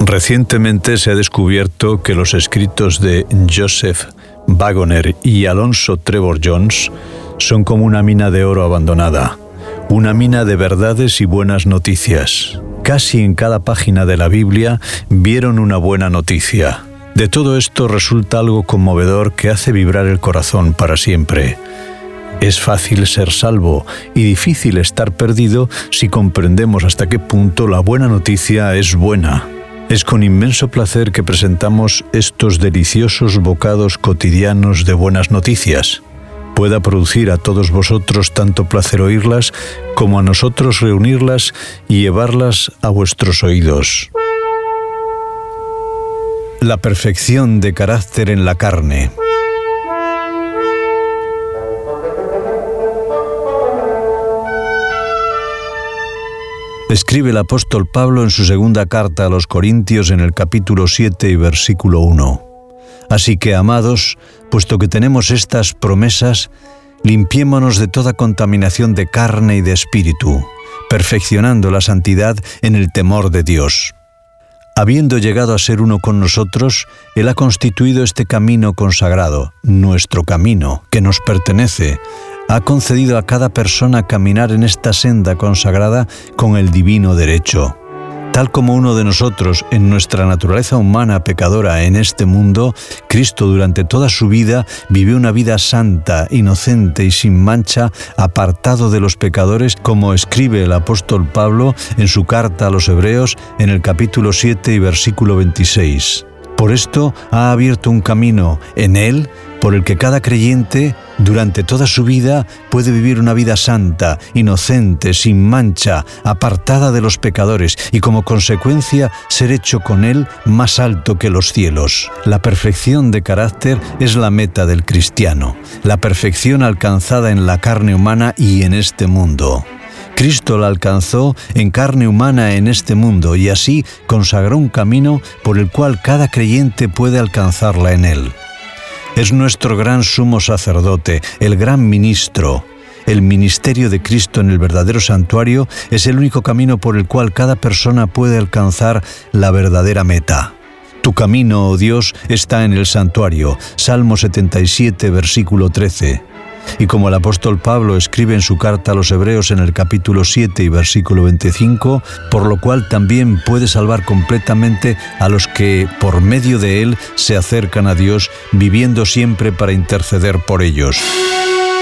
Recientemente se ha descubierto que los escritos de Joseph Waggoner y Alonzo Trevor Jones son como una mina de oro abandonada, una mina de verdades y buenas noticias. Casi en cada página de la Biblia vieron una buena noticia. De todo esto resulta algo conmovedor que hace vibrar el corazón para siempre. Es fácil ser salvo y difícil estar perdido si comprendemos hasta qué punto la buena noticia es buena. Es con inmenso placer que presentamos estos deliciosos bocados cotidianos de buenas noticias. Pueda producir a todos vosotros tanto placer oírlas como a nosotros reunirlas y llevarlas a vuestros oídos. La perfección de carácter en la carne. Escribe el apóstol Pablo en su segunda carta a los Corintios en el capítulo 7 y versículo 1. Así que, amados, puesto que tenemos estas promesas, limpiémonos de toda contaminación de carne y de espíritu, perfeccionando la santidad en el temor de Dios. Habiendo llegado a ser uno con nosotros, Él ha constituido este camino consagrado, nuestro camino, que nos pertenece. Ha concedido a cada persona caminar en esta senda consagrada con el divino derecho. Tal como uno de nosotros, en nuestra naturaleza humana pecadora en este mundo, Cristo durante toda su vida vivió una vida santa, inocente y sin mancha, apartado de los pecadores, como escribe el apóstol Pablo en su carta a los Hebreos en el capítulo 7 y versículo 26. Por esto ha abierto un camino en Él por el que cada creyente durante toda su vida puede vivir una vida santa, inocente, sin mancha, apartada de los pecadores y como consecuencia ser hecho con Él más alto que los cielos. La perfección de carácter es la meta del cristiano, la perfección alcanzada en la carne humana y en este mundo. Cristo la alcanzó en carne humana en este mundo y así consagró un camino por el cual cada creyente puede alcanzarla en Él. Es nuestro gran sumo sacerdote, el gran ministro. El ministerio de Cristo en el verdadero santuario es el único camino por el cual cada persona puede alcanzar la verdadera meta. Tu camino, oh Dios, está en el santuario. Salmo 77, versículo 13. Y como el apóstol Pablo escribe en su carta a los Hebreos en el capítulo 7 y versículo 25, por lo cual también puede salvar completamente a los que por medio de él se acercan a Dios, viviendo siempre para interceder por ellos.